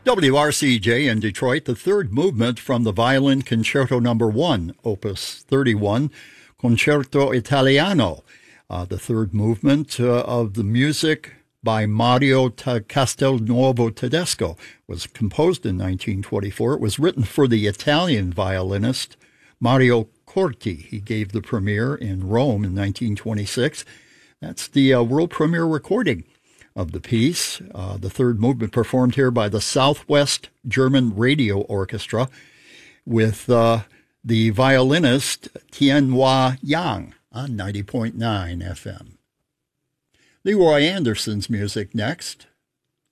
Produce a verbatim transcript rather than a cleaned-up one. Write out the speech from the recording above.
W R C J in Detroit, the third movement from the Violin Concerto Number One, Opus thirty-one, Concerto Italiano, uh, the third movement uh, of the music by Mario Castelnuovo Tedesco, was composed in nineteen twenty-four. It was written for the Italian violinist Mario Corti. He gave the premiere in Rome in nineteen twenty-six. That's the uh, world premiere recording of the piece. Uh, the third movement performed here by the Southwest German Radio Orchestra with uh, the violinist Tianhua Yang on ninety point nine F M. Leroy Anderson's music next.